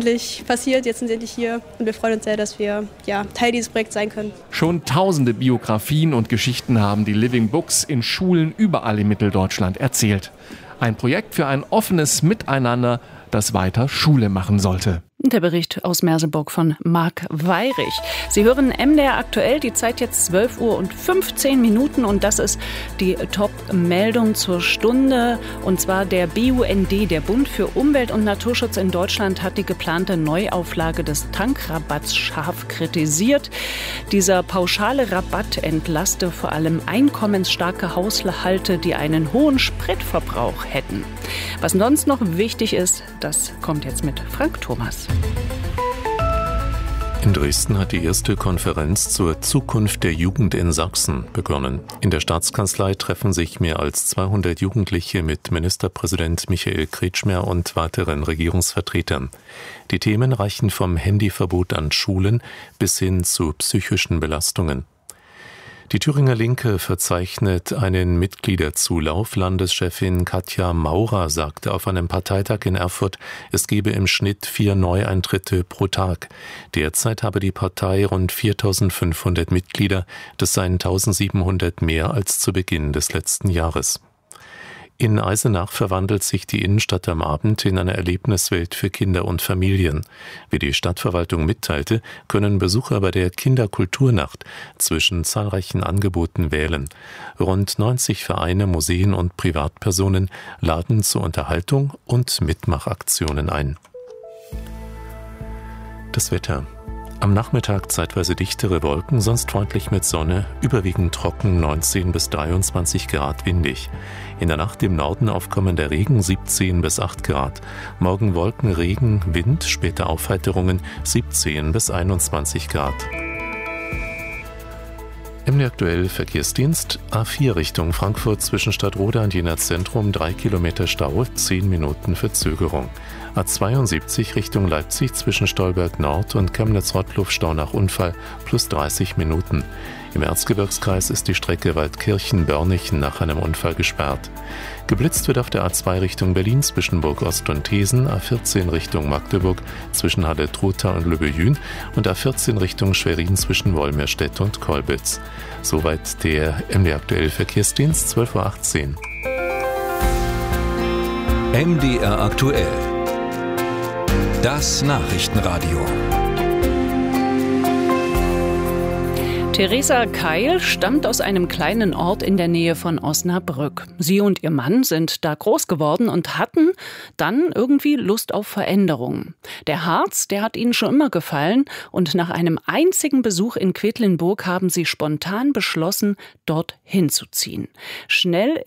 endlich passiert, jetzt sind sie endlich hier und wir freuen uns sehr, dass wir Teil dieses Projekts sein können. Schon tausende Biografien und Geschichten haben die Living Books in Schulen überall in Mitteldeutschland erzählt. Ein Projekt für ein offenes Miteinander, das weiter Schule machen sollte. Der Bericht aus Merseburg von Marc Weyrich. Sie hören MDR aktuell, die Zeit jetzt 12:15 Uhr und das ist die Top-Meldung zur Stunde. Und zwar der BUND, der Bund für Umwelt und Naturschutz in Deutschland, hat die geplante Neuauflage des Tankrabatts scharf kritisiert. Dieser pauschale Rabatt entlaste vor allem einkommensstarke Haushalte, die einen hohen Spritverbrauch hätten. Was sonst noch wichtig ist, das kommt jetzt mit Frank Thomas. In Dresden hat die erste Konferenz zur Zukunft der Jugend in Sachsen begonnen. In der Staatskanzlei treffen sich mehr als 200 Jugendliche mit Ministerpräsident Michael Kretschmer und weiteren Regierungsvertretern. Die Themen reichen vom Handyverbot an Schulen bis hin zu psychischen Belastungen. Die Thüringer Linke verzeichnet einen Mitgliederzulauf. Landeschefin Katja Maurer sagte auf einem Parteitag in Erfurt, es gebe im Schnitt 4 Neueintritte pro Tag. Derzeit habe die Partei rund 4.500 Mitglieder. Das seien 1.700 mehr als zu Beginn des letzten Jahres. In Eisenach verwandelt sich die Innenstadt am Abend in eine Erlebniswelt für Kinder und Familien. Wie die Stadtverwaltung mitteilte, können Besucher bei der Kinderkulturnacht zwischen zahlreichen Angeboten wählen. Rund 90 Vereine, Museen und Privatpersonen laden zur Unterhaltung und Mitmachaktionen ein. Das Wetter. Am Nachmittag zeitweise dichtere Wolken, sonst freundlich mit Sonne, überwiegend trocken, 19 bis 23 Grad windig. In der Nacht im Norden aufkommender Regen, 17 bis 8 Grad. Morgen Wolken, Regen, Wind, später Aufheiterungen, 17 bis 21 Grad. Im aktuell Verkehrsdienst A4 Richtung Frankfurt zwischen Stadtroda und Jena Zentrum 3 Kilometer Stau, 10 Minuten Verzögerung. A72 Richtung Leipzig zwischen Stolberg Nord und Chemnitz-Rottluff Stau nach Unfall plus 30 Minuten. Im Erzgebirgskreis ist die Strecke Waldkirchen-Börnichen nach einem Unfall gesperrt. Geblitzt wird auf der A2 Richtung Berlin zwischen Burg Ost und Thesen, A14 Richtung Magdeburg zwischen Halle-Trutha und Lübbejün und A14 Richtung Schwerin zwischen Wolmirstedt und Kolbitz. Soweit der MDR aktuell Verkehrsdienst, 12:18 Uhr. MDR aktuell. Das Nachrichtenradio. Theresa Keil stammt aus einem kleinen Ort in der Nähe von Osnabrück. Sie und ihr Mann sind da groß geworden und hatten dann irgendwie Lust auf Veränderungen. Der Harz, der hat ihnen schon immer gefallen und nach einem einzigen Besuch in Quedlinburg haben sie spontan beschlossen, dort hinzuziehen. Schnell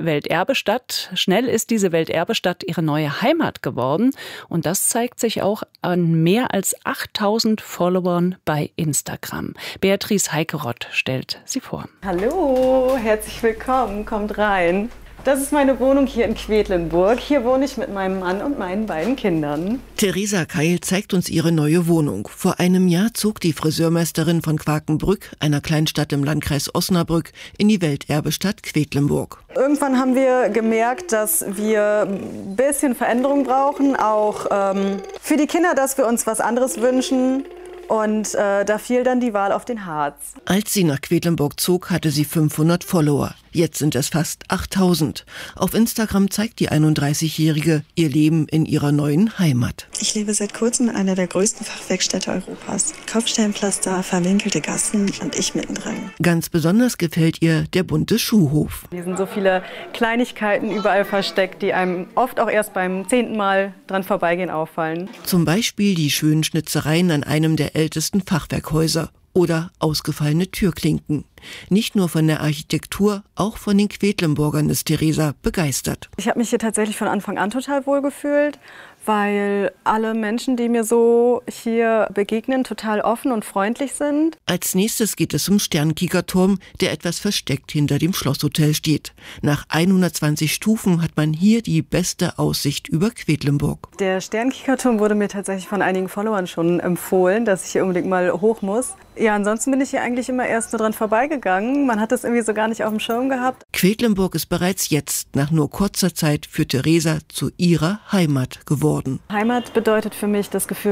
ist diese Welterbestadt ihre neue Heimat geworden und das zeigt sich auch an mehr als 8.000 Followern bei Instagram. Beatrice Heike-Rott stellt sie vor. Hallo, herzlich willkommen, kommt rein. Das ist meine Wohnung hier in Quedlinburg. Hier wohne ich mit meinem Mann und meinen beiden Kindern. Theresa Keil zeigt uns ihre neue Wohnung. Vor einem Jahr zog die Friseurmeisterin von Quakenbrück, einer Kleinstadt im Landkreis Osnabrück, in die Welterbestadt Quedlinburg. Irgendwann haben wir gemerkt, dass wir ein bisschen Veränderung brauchen, auch für die Kinder, dass wir uns was anderes wünschen. Und da fiel dann die Wahl auf den Harz. Als sie nach Quedlinburg zog, hatte sie 500 Follower. Jetzt sind es fast 8.000. Auf Instagram zeigt die 31-Jährige ihr Leben in ihrer neuen Heimat. Ich lebe seit kurzem in einer der größten Fachwerkstätte Europas. Kopfsteinpflaster, verwinkelte Gassen und ich mittendrin. Ganz besonders gefällt ihr der bunte Schuhhof. Hier sind so viele Kleinigkeiten überall versteckt, die einem oft auch erst beim 10. Mal dran vorbeigehen auffallen. Zum Beispiel die schönen Schnitzereien an einem der ältesten Fachwerkhäuser oder ausgefallene Türklinken. Nicht nur von der Architektur, auch von den Quedlinburgern ist Theresa begeistert. Ich habe mich hier tatsächlich von Anfang an total wohl gefühlt, weil alle Menschen, die mir so hier begegnen, total offen und freundlich sind. Als nächstes geht es zum Sternkiekerturm, der etwas versteckt hinter dem Schlosshotel steht. Nach 120 Stufen hat man hier die beste Aussicht über Quedlinburg. Der Sternkiekerturm wurde mir tatsächlich von einigen Followern schon empfohlen, dass ich hier unbedingt mal hoch muss. Ja, ansonsten bin ich hier eigentlich immer erst nur dran vorbeigegangen. Man hat das irgendwie so gar nicht auf dem Schirm gehabt. Quedlinburg ist bereits jetzt, nach nur kurzer Zeit, für Theresa zu ihrer Heimat geworden. Heimat bedeutet für mich das Gefühl,